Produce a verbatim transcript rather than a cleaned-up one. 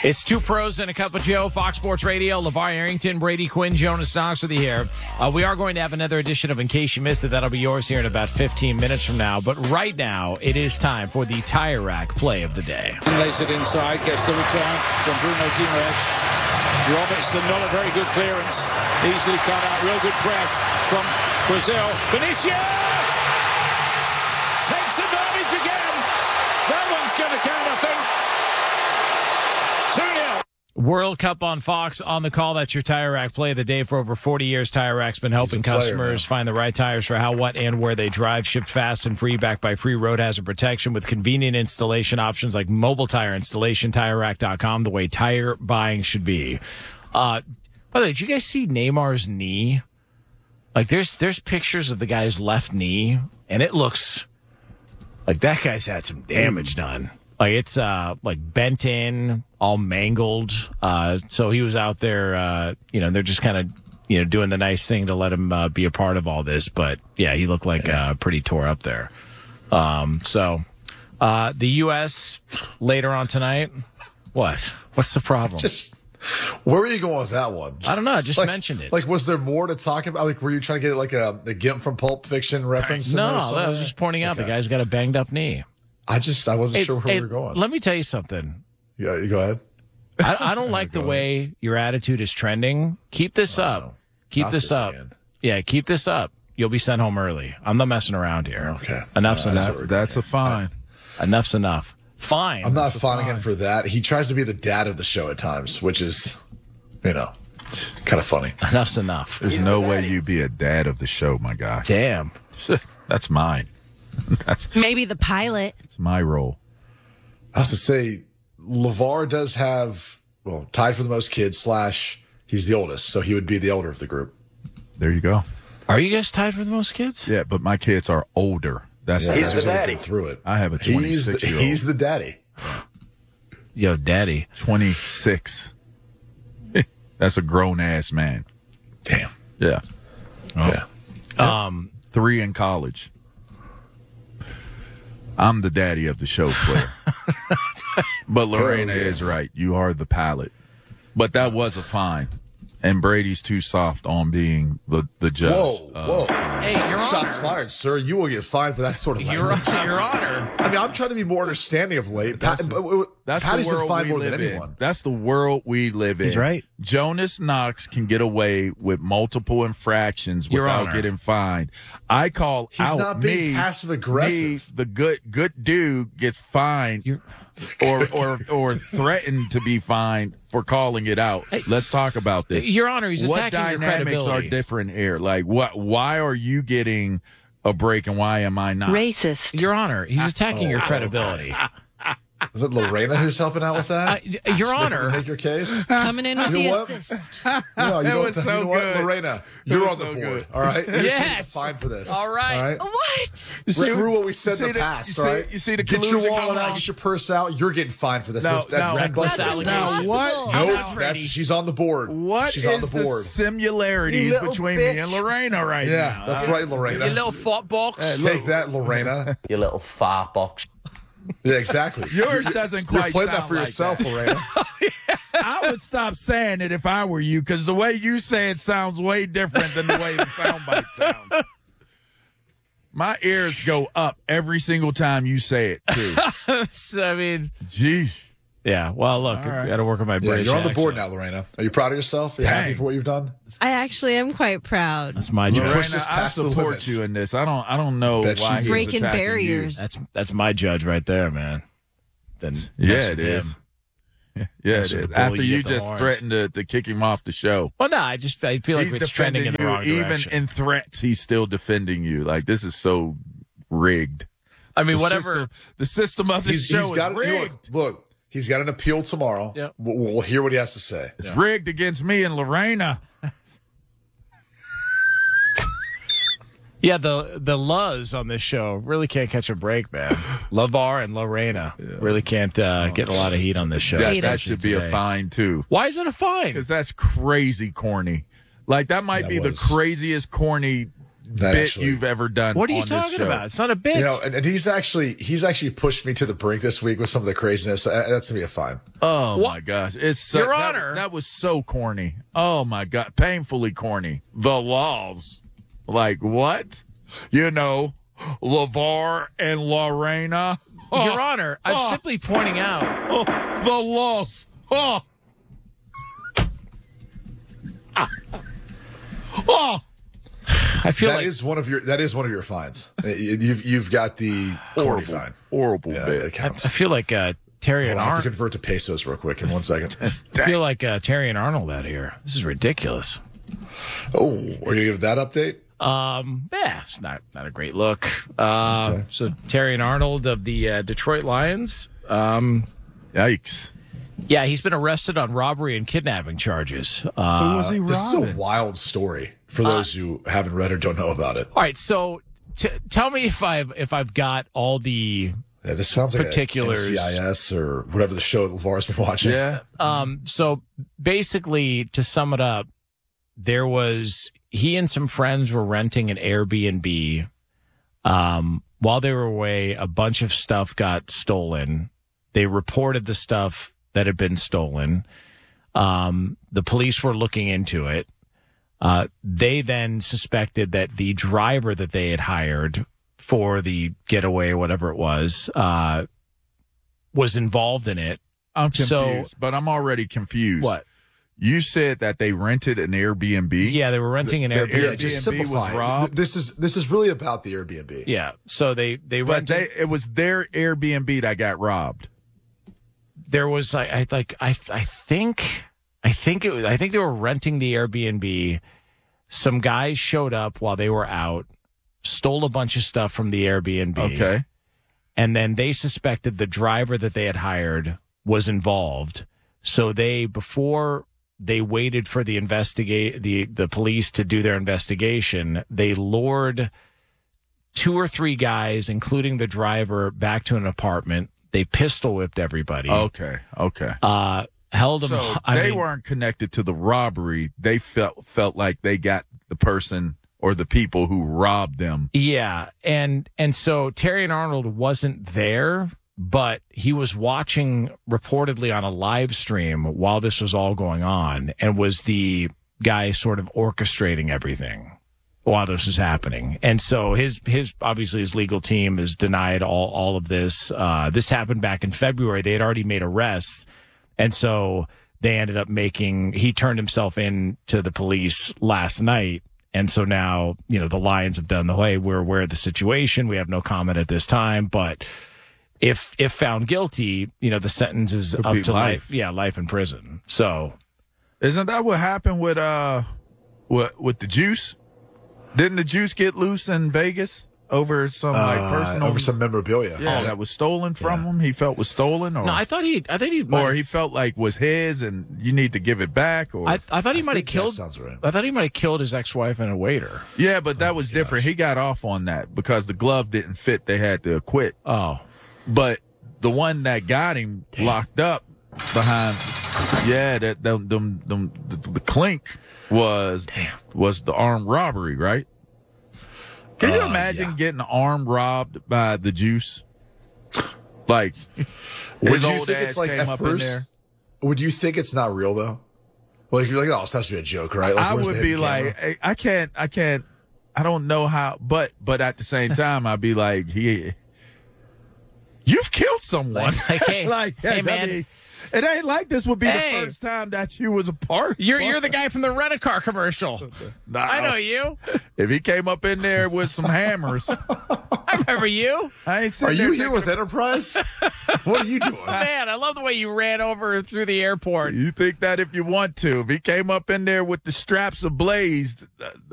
It's two pros and a cup of Joe, Fox Sports Radio. LeVar Arrington, Brady Quinn, Jonas Knox with you here. Uh, we are going to have another edition of In Case You Missed It. That'll be yours here in about fifteen minutes from now. But right now, it is time for the Tire Rack play of the day. Lays it inside, gets the return from Bruno Guimaraes. Robertson, not a very good clearance. Easily cut out, real good press from Brazil. Vinicius! Takes advantage again. That one's going to count, I think. two nil. World Cup on Fox on the call. That's your Tire Rack play of the day. For over forty years, Tire Rack's been helping player, customers man. find the right tires for how, what, and where they drive. Shipped fast and free, backed by free road hazard protection with convenient installation options like mobile tire installation. Tire Rack dot com, the way tire buying should be. Uh, by the way, did you guys see Neymar's knee? Like, there's there's pictures of the guy's left knee, and it looks like that guy's had some damage done. Like, it's uh like bent in, all mangled. Uh, so he was out there, uh, you know, they're just kind of, you know, doing the nice thing to let him uh, be a part of all this. But, yeah, he looked like uh, pretty tore up there. Um, so uh, the U S later on tonight, what? What's the problem? Just, where were you going with that one? I don't know. I just like, mentioned it. Like, was there more to talk about? Like, were you trying to get like a, a Gimp from Pulp Fiction reference? No, I was just pointing out okay. the guy's got a banged up knee. I just, I wasn't hey, sure where hey, we were going. Let me tell you something. Yeah, you go ahead. I, I don't like the way your attitude is trending. Keep this oh, up. Keep this, this up. Again. Yeah, keep this up. You'll be sent home early. I'm not messing around here. Okay. Enough's uh, enough. That, that's a fine. Uh, enough's enough. Fine. I'm not fawning him for that. He tries to be the dad of the show at times, which is, you know, kind of funny. Enough's enough. There's He's no the way you'd be a dad of the show, my guy. Damn. That's mine. That's maybe the pilot. It's my role. I was to say, LeVar does have, well, tied for the most kids, slash, he's the oldest, so he would be the elder of the group. There you go. Are you guys tied for the most kids? Yeah, but my kids are older. That's yeah, he's the daddy. Through it. I have a twenty-six year old. He's the daddy. Yo, daddy. twenty-six. That's a grown-ass man. Damn. Yeah. Oh. Yeah. Um, Three in college. I'm the daddy of the show, player. But Lorena oh, yeah. is right. You are the pilot. But that was a fine. And Brady's too soft on being the, the judge. Whoa, uh, whoa. Hey, your Shots honor. fired, sir. You will get fined for that sort of your, your honor. I mean, I'm trying to be more understanding of late. That's, Pat, that's Patty's the world been fined we more live than anyone. in. That's the world we live in. He's right. Jonas Knox can get away with multiple infractions your without honor. getting fined. I call He's out not being me, passive aggressive. Me, the good good dude gets fined You're- or or or threatened to be fined for calling it out. Hey, Let's talk about this. Your honor, he's what attacking your dynamics credibility. are different here? Like what? Why are you getting a break and why am I not? Racist. Your honor, he's attacking oh, your credibility. Is it Lorena who's helping out with that? Uh, your honor. Make your case? Coming in with You the know what? assist. No, you It know, was what, so you know what, good. Lorena, you're on the so board, good. all right? You're Yes. fine for this. All right. All right? What? Screw what we said you in see the the- past, you all see- right? you see the Get your collusion wallet going out, on? get your purse out. You're getting fined for this. No, that's that's no. Reckless That's allegation. Now impossible. what? No, Nope, that's, Brady. she's on the board. What she's is on the the board. similarities between me and Lorena right yeah, now? that's huh? right, Lorena. You little fart box. Take that, Lorena. You little fart box. Yeah, exactly. Yours doesn't You're quite playing sound that for like yourself, that. Lorena. I would stop saying it if I were you, because the way you say it sounds way different than the way the soundbite sounds. My ears go up every single time you say it, too. So, I mean, Jeez. yeah. Well, look, right. I got to work on my Yeah, British you're on the board accent. now, Lorena. Are you proud of yourself? Are you happy Dang. for what you've done? I actually am quite proud. That's my You judge. push Lorena, this I past the support limits. you in this. I don't I don't know Bet why you he do. was Breaking attacking barriers. That's that's my judge right there, man. Then You. mess Yeah, with it him. is. Yeah, yeah Mess it with is. the bull, After you you get the just horns. threatened to, to kick him off the show. Well, no, I just I feel like He's it's trending in the defending wrong you. direction. Even in threats, he's still defending you. Like, this is so rigged. I mean, The whatever. System, the system of this He's, show he's is got rigged. look, look, he's got an appeal tomorrow. Yep. We'll, we'll hear what he has to say. It's rigged against me and Lorena. Yeah, the the Luz on this show really can't catch a break, man. LeVar and Lorena really can't uh, get a lot of heat on this show. That, Hate that it. should be a Today. fine, too. Why is it a fine? Because that's crazy corny. Like, that might That be was. the craziest corny That bit actually- you've ever done. What are you on this talking show. about? It's not a bit. You know, and, and he's actually he's actually pushed me to the brink this week with some of the craziness. Uh, That's gonna be a fine. Oh What? my gosh, it's so, Your that- Honor. That, was so corny. Oh my god, painfully corny. The laws, like what? You know, LeVar and Lorena. Oh, Your Honor, I'm oh, simply pointing out. oh, the laws. Oh. Ah. Oh. I feel That like is one of your that is one of your fines. Uh, You've you've got the corny Horrible, fine. horrible Yeah, bit. it counts. I feel like uh, Terry and I'll have to Arnold. convert to pesos real quick in one second. I feel like uh, Terry and Arnold out here. This is ridiculous. Oh, are you gonna give that update? Um, yeah, it's not not a great look. Uh, Okay. So Terry and Arnold of the uh, Detroit Lions. Um, Yikes. yeah, he's been arrested on robbery and kidnapping charges. Uh, Who was he This is a robbing? wild story for those who haven't read or don't know about it. all right, so t- tell me if I've if I've got all the Yeah, this sounds like Particulars. N C I S or whatever the show that LeVar's been watching. Yeah. Um, so basically, to sum it up, there was he and some friends were renting an Airbnb. Um, while they were away, a bunch of stuff got stolen. They reported the stuff that had been stolen. Um, the police were looking into it. Uh, they then suspected that the driver that they had hired for the getaway, whatever it was, uh, was involved in it. I'm confused, So- but I'm already confused. What? You said that they rented an Airbnb? Yeah, they were renting an The Airbnb. Yeah, just Airbnb was simplify it. robbed? This is this is really about the Airbnb. Yeah, so they they But rented. they it was their Airbnb that got robbed. there was like I like I I think I think it was I think they were renting the Airbnb. Some guys showed up while they were out, stole a bunch of stuff from the Airbnb. Okay. And then they suspected the driver that they had hired was involved. So they before they waited for the investigate the the police to do their investigation, they lured two or three guys, including the driver, back to an apartment. They pistol whipped everybody. Okay. Okay. Uh, held them. So I they mean, weren't connected to the robbery. They felt felt like they got the person or the people who robbed them. Yeah, and and so Terry and Arnold wasn't there, but he was watching reportedly on a live stream while this was all going on, and was the guy sort of orchestrating everything while this was happening. And so his his obviously his legal team has denied all all of this. Uh, this happened back in February. They had already made arrests, and so they ended up making. He turned himself in to the police last night. And so now, you know, the Lions have done the way we're aware of the situation. We have no comment at this time, but if if found guilty, you know, the sentence is Could up be to life. life. Yeah, life in prison. So Isn't that what happened with uh what with the Juice? Didn't the Juice get loose in Vegas over some like Uh, personal over some memorabilia. yeah, that was stolen from him? He felt was stolen or no, I thought he, I think he, might or have- he felt like was his and you need to give it back or I, I thought he might have think that killed. sounds right. I thought he might have killed his ex-wife and a waiter. Yeah, but that was different. He got off on that because the glove didn't fit. They had to quit. Oh, But the one that got him locked up behind, yeah, that them, them, them, the, the clink was was the armed robbery, right? Can you Uh, imagine yeah. getting armed robbed by the Juice? Like Would his you old think ass it's like came at up in first? there. Would you think it's not real though? Like you're like, oh, this has to be a joke, right? Like, I where's the would be hidden camera? like, hey, I can't, I can't, I don't know how, but but at the same time, I'd be like, he, you've killed someone. Like, hey, like, hey, I man. mean, it ain't like this would be Hey. the first time that you was a part. you're you're the guy from the Rent-A-Car commercial. Nah, I know you. If he came up in there with some hammers, I remember you. I ain't Are sitting you there here thinking, with Enterprise? What are you doing? Man, I love the way you ran over through the airport. You think that if you want to, if he came up in there with the straps ablazed, uh,